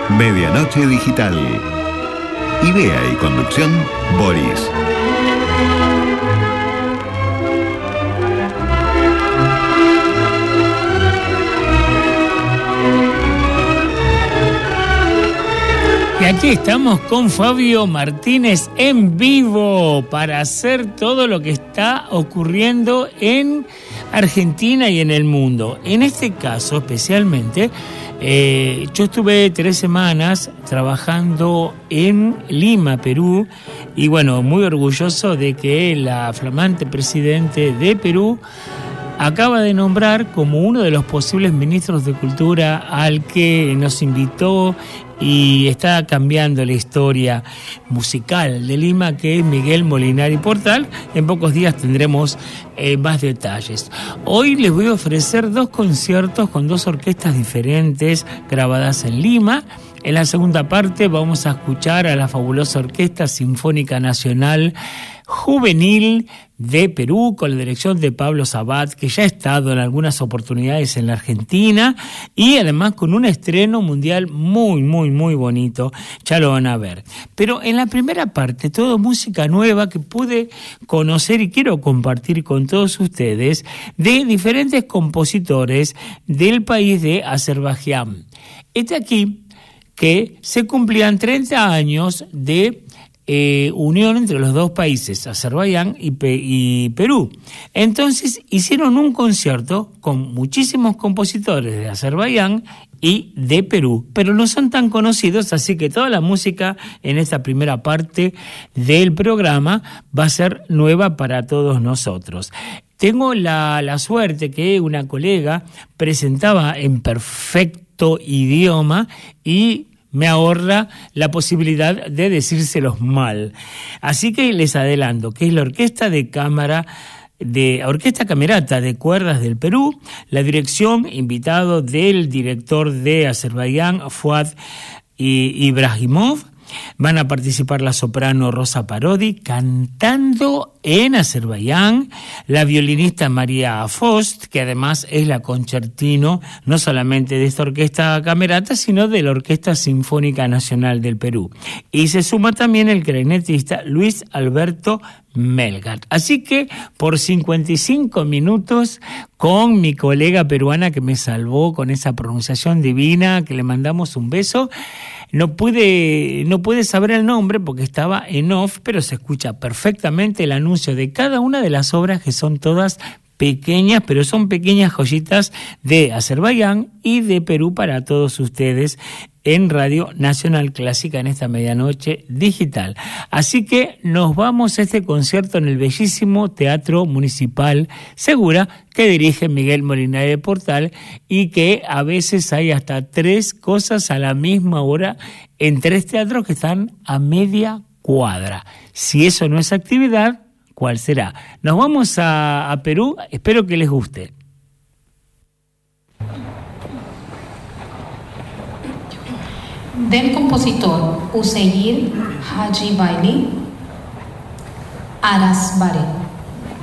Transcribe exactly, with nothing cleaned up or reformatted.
Medianoche Digital. Idea y conducción, Boris. Y aquí estamos con Fabio Martínez en vivo para hacer todo lo que está ocurriendo en Argentina y en el mundo. En este caso especialmente, eh, yo estuve tres semanas trabajando en Lima, Perú, y bueno, muy orgulloso de que la flamante presidente de Perú acaba de nombrar como uno de los posibles ministros de Cultura al que nos invitó y está cambiando la historia musical de Lima, que es Miguel Molinari Portal. En pocos días tendremos eh, más detalles. Hoy les voy a ofrecer dos conciertos con dos orquestas diferentes grabadas en Lima. En la segunda parte vamos a escuchar a la fabulosa Orquesta Sinfónica Nacional Juvenil de Perú, con la dirección de Pablo Sabat, que ya ha estado en algunas oportunidades en la Argentina, y además con un estreno mundial muy, muy, muy bonito. Ya lo van a ver. Pero en la primera parte, todo música nueva que pude conocer y quiero compartir con todos ustedes, de diferentes compositores del país de Azerbaiyán. Este aquí, que se cumplían treinta años de eh, unión entre los dos países, Azerbaiyán y, Pe- y Perú. Entonces hicieron un concierto con muchísimos compositores de Azerbaiyán y de Perú, pero no son tan conocidos, así que toda la música en esta primera parte del programa va a ser nueva para todos nosotros. Tengo la, la suerte que una colega presentaba en perfecto idioma y me ahorra la posibilidad de decírselos mal. Así que les adelanto que es la Orquesta de Cámara de Orquesta Camerata de Cuerdas del Perú, la dirección, invitado del director de Azerbaiyán, Fuad Ibrahimov. Van a participar la soprano Rosa Parodi cantando en Azerbaiyán, la violinista María Fost, que además es la concertino no solamente de esta orquesta camerata, sino de la Orquesta Sinfónica Nacional del Perú. Y se suma también el clarinetista Luis Alberto Melgar. Así que por cincuenta y cinco minutos con mi colega peruana que me salvó con esa pronunciación divina, que le mandamos un beso. No pude, no pude saber el nombre porque estaba en off, pero se escucha perfectamente el anuncio de cada una de las obras, que son todas pequeñas, pero son pequeñas joyitas de Azerbaiyán y de Perú para todos ustedes en Radio Nacional Clásica en esta medianoche digital. Así que nos vamos a este concierto en el bellísimo Teatro Municipal Segura, que dirige Miguel Molinari de Portal, y que a veces hay hasta tres cosas a la misma hora en tres teatros que están a media cuadra. Si eso no es actividad, ¿cuál será? Nos vamos a, a Perú, espero que les guste. Del compositor Useyir Haji Baili, Aras Bari.